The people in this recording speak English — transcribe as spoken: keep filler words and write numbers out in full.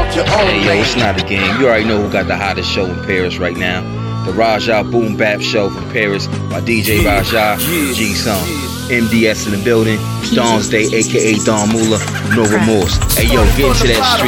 your own Hey yo, lane. it's not a game. You already know who got the hottest show in Paris right now. The Raja Boom Bap Show from Paris by D J Raja, G Song. M D S in the building. Dawn's Day, aka Don Mula, No Remorse. Hey yo, get into that street.